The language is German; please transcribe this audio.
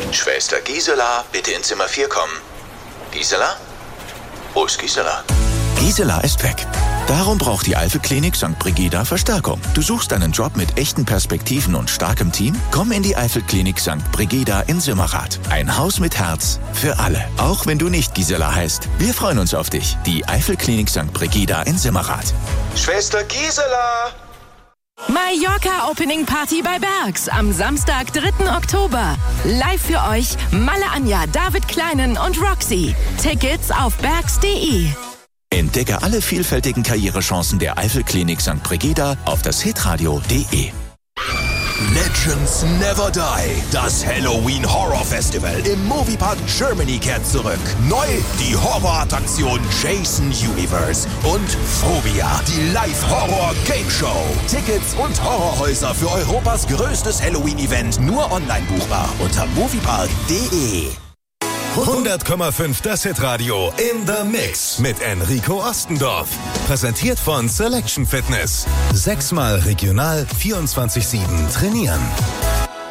Schwester Gisela, bitte in Zimmer 4 kommen. Gisela? Wo ist Gisela? Gisela ist weg. Darum braucht die Eifel-Klinik St. Brigida Verstärkung. Du suchst einen Job mit echten Perspektiven und starkem Team? Komm in die Eifel-Klinik St. Brigida in Simmerath. Ein Haus mit Herz für alle. Auch wenn du nicht Gisela heißt. Wir freuen uns auf dich. Die Eifel-Klinik St. Brigida in Simmerath. Schwester Gisela! Mallorca Opening Party bei Bergs am Samstag, 3. Oktober. Live für euch Malle Anja, David Kleinen und Roxy. Tickets auf bergs.de. Entdecke alle vielfältigen Karrierechancen der Eifel-Klinik St. Brigida auf das hitradio.de. Legends Never Die. Das Halloween Horror Festival im Moviepark Germany kehrt zurück. Neu die Horrorattraktion Jason Universe und Phobia, die Live-Horror Game Show. Tickets und Horrorhäuser für Europas größtes Halloween-Event nur online buchbar unter moviepark.de. 100,5 das Hitradio in the Mix mit Enrico Ostendorf. Präsentiert von Selection Fitness. 6-mal regional 24/7 trainieren.